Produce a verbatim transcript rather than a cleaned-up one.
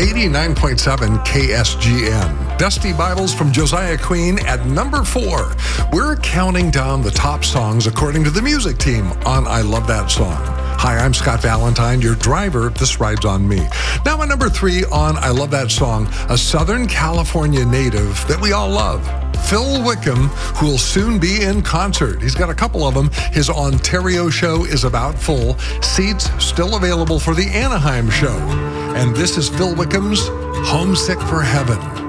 eighty-nine point seven K S G N. Dusty Bibles from Josiah Queen at number four. We're counting down the top songs according to the music team on I Love That Song. Hi, I'm Scott Valentine, your driver. This ride's on me. Now at number three on I Love That Song, a Southern California native that we all love. Phil Wickham, who will soon be in concert. He's got a couple of them. His Ontario show is about full. Seats still available for the Anaheim show. And this is Phil Wickham's Homesick for Heaven.